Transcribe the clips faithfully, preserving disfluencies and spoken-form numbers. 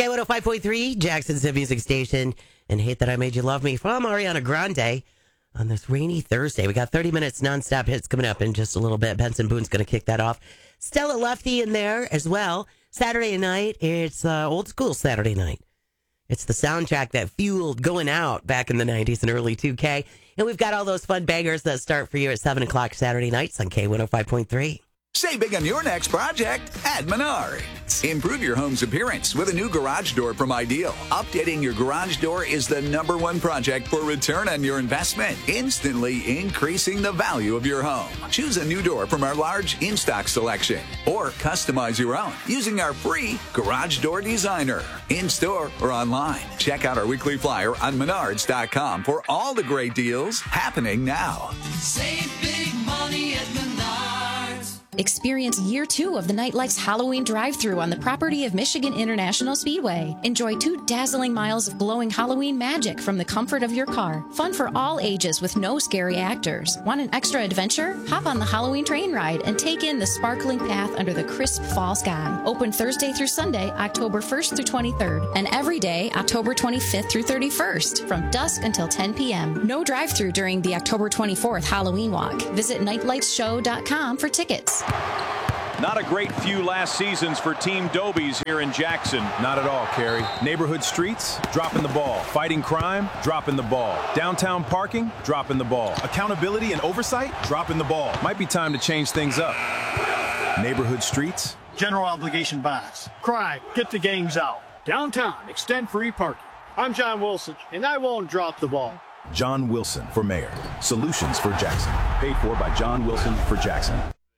K one oh five point three, Jackson's hit music station, and Hate That I Made You Love Me from Ariana Grande on this rainy Thursday. We got thirty minutes nonstop hits coming up in just a little bit. Benson Boone's going to kick that off. Stella Lefty in there as well. Saturday night, it's uh, old school Saturday night. It's the soundtrack that fueled going out back in the nineties and early two K. And we've got all those fun bangers that start for you at seven o'clock Saturday nights on K one oh five point three. Save big on your next project at Menards. Improve your home's appearance with a new garage door from Ideal. Updating your garage door is the number one project for return on your investment, instantly increasing the value of your home. Choose a new door from our large in-stock selection or customize your own using our free Garage Door Designer. In-store or online. Check out our weekly flyer on menards dot com for all the great deals happening now. Save big money at Menards. Experience year two of the Nightlights Halloween drive-thru on the property of Michigan International Speedway. Enjoy two dazzling miles of glowing Halloween magic from the comfort of your car. Fun for all ages with no scary actors. Want an extra adventure? Hop on the Halloween train ride and take in the sparkling path under the crisp fall sky. Open Thursday through Sunday, October first through twenty-third, and every day, October twenty-fifth through thirty-first, from dusk until ten p.m. No drive-thru during the October twenty-fourth Halloween walk. Visit nightlights show dot com for tickets. Not a great few last seasons for Team Dobies here in Jackson. Not at all, Kerry. Neighborhood streets, dropping the ball. Fighting crime, dropping the ball. Downtown parking, dropping the ball. Accountability and oversight, dropping the ball. Might be time to change things up. Neighborhood streets. General obligation bonds. Crime, get the gangs out. Downtown, extend free parking. I'm John Wilson, and I won't drop the ball. John Wilson for mayor. Solutions for Jackson. Paid for by John Wilson for Jackson.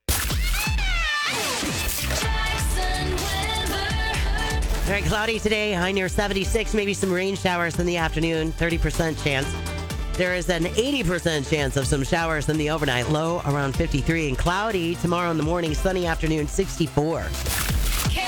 All right, cloudy today, high near seventy-six, maybe some rain showers in the afternoon, thirty percent chance. There is an eighty percent chance of some showers in the overnight, low around fifty-three, and cloudy tomorrow in the morning, sunny afternoon, sixty-four.